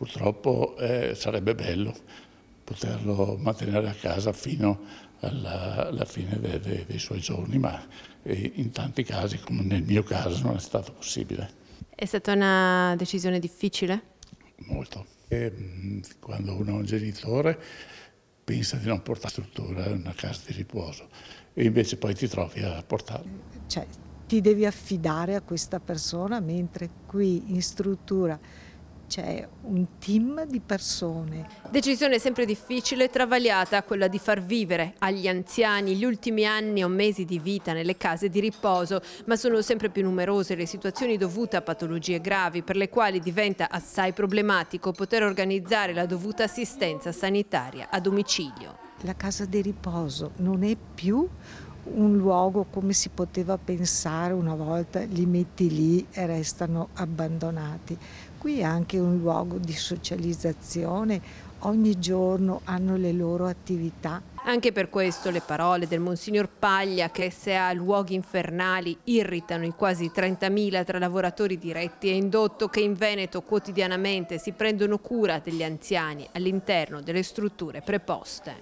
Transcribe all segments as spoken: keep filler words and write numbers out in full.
Purtroppo eh, sarebbe bello poterlo mantenere a casa fino alla, alla fine de, de, dei suoi giorni, ma eh, in tanti casi, come nel mio caso, non è stato possibile. È stata una decisione difficile? Molto. E, quando uno è un genitore pensa di non portare struttura in una casa di riposo e invece poi ti trovi a portarlo. Cioè, ti devi affidare a questa persona, mentre qui in struttura c'è un team di persone. Decisione sempre difficile e travagliata, quella di far vivere agli anziani gli ultimi anni o mesi di vita nelle case di riposo, ma sono sempre più numerose le situazioni dovute a patologie gravi per le quali diventa assai problematico poter organizzare la dovuta assistenza sanitaria a domicilio. La casa di riposo non è più un luogo come si poteva pensare una volta, li metti lì e restano abbandonati. Qui è anche un luogo di socializzazione, ogni giorno hanno le loro attività. Anche per questo le parole del Monsignor Paglia che S A Luoghi Infernali irritano i quasi trentamila tra lavoratori diretti e indotto che in Veneto quotidianamente si prendono cura degli anziani all'interno delle strutture preposte.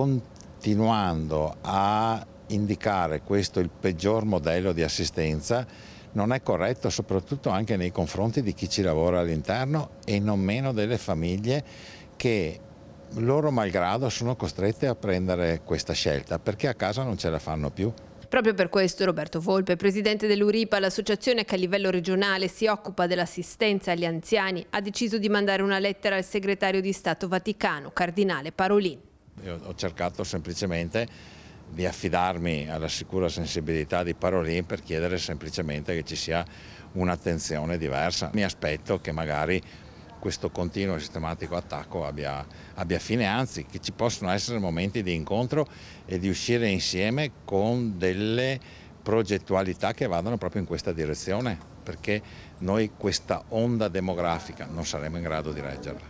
Continuando a indicare questo il peggior modello di assistenza non è corretto, soprattutto anche nei confronti di chi ci lavora all'interno e non meno delle famiglie che loro malgrado sono costrette a prendere questa scelta perché a casa non ce la fanno più. Proprio per questo Roberto Volpe, presidente dell'Uripa, l'associazione che a livello regionale si occupa dell'assistenza agli anziani, ha deciso di mandare una lettera al segretario di Stato Vaticano, Cardinale Parolin. Io ho cercato semplicemente di affidarmi alla sicura sensibilità di Parolin per chiedere semplicemente che ci sia un'attenzione diversa. Mi aspetto che magari questo continuo e sistematico attacco abbia, abbia fine, anzi che ci possono essere momenti di incontro e di uscire insieme con delle progettualità che vadano proprio in questa direzione, perché noi questa onda demografica non saremo in grado di reggerla.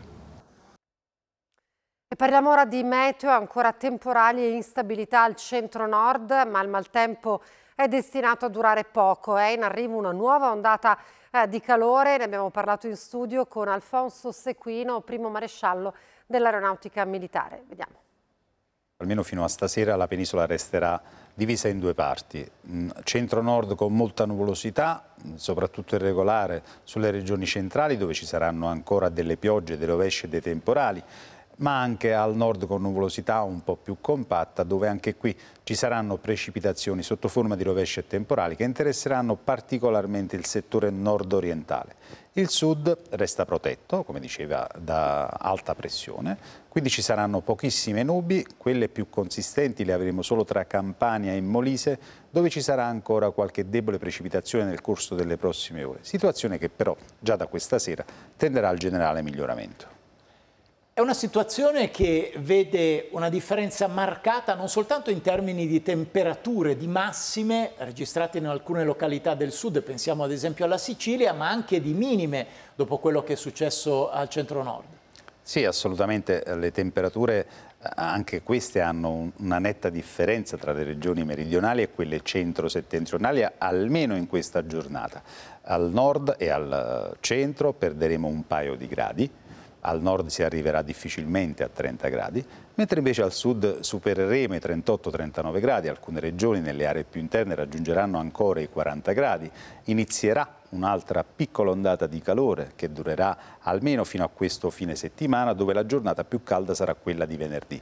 E parliamo ora di meteo, ancora temporali e instabilità al centro-nord, ma il maltempo è destinato a durare poco. È in arrivo una nuova ondata eh, di calore, ne abbiamo parlato in studio con Alfonso Sequino, primo maresciallo dell'Aeronautica Militare. Vediamo. Almeno fino a stasera la penisola resterà divisa in due parti, centro-nord con molta nuvolosità, soprattutto irregolare sulle regioni centrali dove ci saranno ancora delle piogge, delle rovesce e dei temporali, ma anche al nord con nuvolosità un po' più compatta, dove anche qui ci saranno precipitazioni sotto forma di rovesce e temporali che interesseranno particolarmente il settore nord-orientale. Il sud resta protetto, come diceva, da alta pressione, quindi ci saranno pochissime nubi, quelle più consistenti le avremo solo tra Campania e Molise, dove ci sarà ancora qualche debole precipitazione nel corso delle prossime ore, situazione che però già da questa sera tenderà al generale miglioramento. È una situazione che vede una differenza marcata non soltanto in termini di temperature, di massime registrate in alcune località del sud, pensiamo ad esempio alla Sicilia, ma anche di minime dopo quello che è successo al centro-nord. Sì, assolutamente, le temperature anche queste hanno una netta differenza tra le regioni meridionali e quelle centro-settentrionali, almeno in questa giornata. Al nord e al centro perderemo un paio di gradi. Al nord si arriverà difficilmente a trenta gradi, mentre invece al sud supereremo i trentotto trentanove gradi, alcune regioni nelle aree più interne raggiungeranno ancora i quaranta gradi, inizierà un'altra piccola ondata di calore che durerà almeno fino a questo fine settimana, dove la giornata più calda sarà quella di venerdì.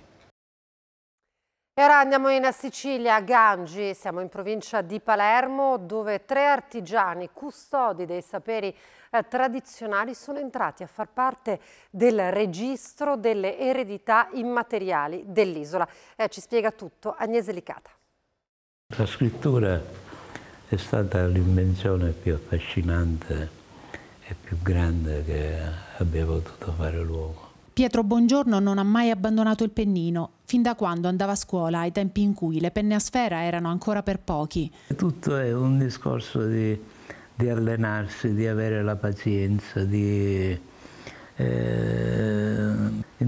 E ora andiamo in Sicilia, a Gangi, siamo in provincia di Palermo, dove tre artigiani custodi dei saperi eh, tradizionali sono entrati a far parte del registro delle eredità immateriali dell'isola. Eh, ci spiega tutto Agnese Licata. La scrittura è stata l'invenzione più affascinante e più grande che abbia potuto fare l'uomo. Pietro Bongiorno non ha mai abbandonato il pennino, fin da quando andava a scuola, ai tempi in cui le penne a sfera erano ancora per pochi. Tutto è un discorso di, di allenarsi, di avere la pazienza, di, eh,